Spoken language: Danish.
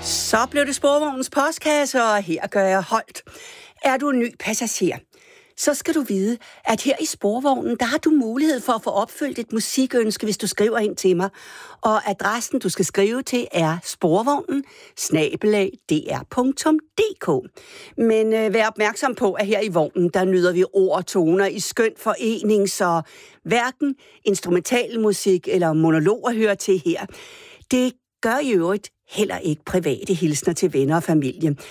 Så blev det Sporvognens postkasse, og her gør jeg holdt. Er du en ny passager, så skal du vide, at her i Sporvognen, der har du mulighed for at få opfyldt et musikønske, hvis du skriver ind til mig. Og adressen, du skal skrive til, er sporvognen@dr.dk. Men vær opmærksom på, at her i vognen, der nyder vi ord og toner i skøn forening, så hverken instrumentalmusik eller monologer hører til her. Det gør i øvrigt heller ikke private hilsner til venner og familie.